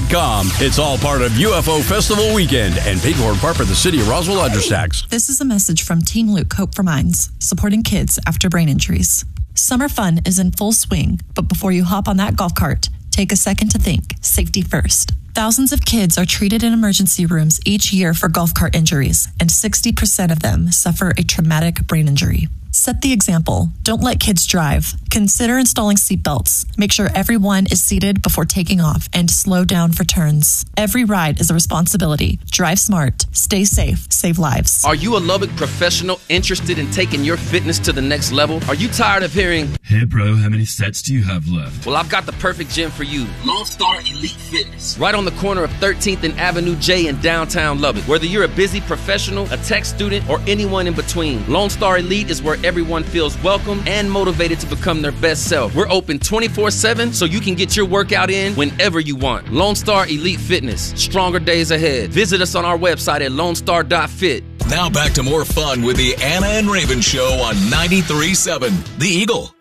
UFOfest.com. It's all part of UFO Festival Weekend and paid for in part by the City of Roswell Undertax. This is a message from Team Luke Hope for Minds, supporting kids after brain injuries. Summer fun is in full swing, but before you hop on that golf cart, take a second to think. Safety first. Thousands of kids are treated in emergency rooms each year for golf cart injuries, and 60% of them suffer a traumatic brain injury. Set the example. Don't let kids drive. Consider installing seatbelts. Make sure everyone is seated before taking off and slow down for turns. Every ride is a responsibility. Drive smart. Stay safe. Save lives. Are you a Lubbock professional interested in taking your fitness to the next level? Are you tired of hearing, "Hey bro, how many sets do you have left?" Well, I've got the perfect gym for you. Lone Star Elite Fitness. Right on the corner of 13th and Avenue J in downtown Lubbock. Whether you're a busy professional, a tech student, or anyone in between, Lone Star Elite is where everyone feels welcome and motivated to become their best self. We're open 24/7 so you can get your workout in whenever you want. Lone Star Elite Fitness. Stronger days ahead. Visit us on our website at lonestar.fit. Now back to more fun with the Anna and Raven Show on 93.7 The Eagle.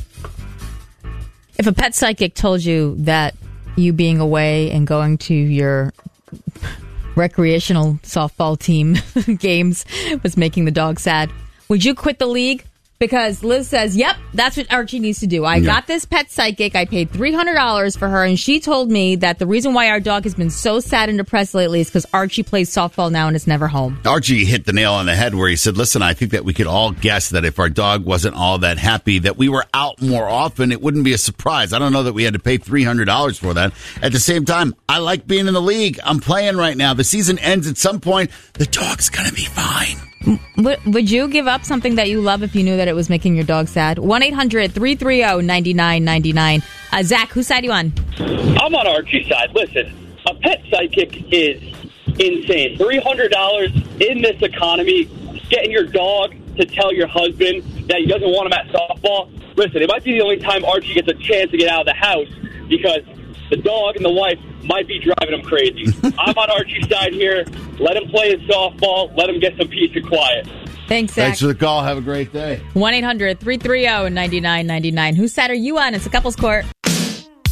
If a pet psychic told you that you being away and going to your recreational softball team games was making the dog sad, would you quit the league? Because Liz says, yep, that's what Archie needs to do. I got this pet psychic. I paid $300 for her, and she told me that the reason why our dog has been so sad and depressed lately is because Archie plays softball now and is never home. Archie hit the nail on the head where he said, listen, I think that we could all guess that if our dog wasn't all that happy, that we were out more often, it wouldn't be a surprise. I don't know that we had to pay $300 for that. At the same time, I like being in the league. I'm playing right now. The season ends at some point. The dog's going to be fine. Would you give up something that you love if you knew that it was making your dog sad? 1-800-330-9999. Zach, whose side are you on? I'm on Archie's side. Listen, a pet psychic is insane. $300 in this economy, getting your dog to tell your husband that he doesn't want him at softball. Listen, it might be the only time Archie gets a chance to get out of the house because the dog and the wife might be driving him crazy. I'm on Archie's side here. Let him play his softball. Let him get some peace and quiet. Thanks, Zach. Thanks for the call. Have a great day. 1-800-330-9999. Whose side are you on? It's a couple's court.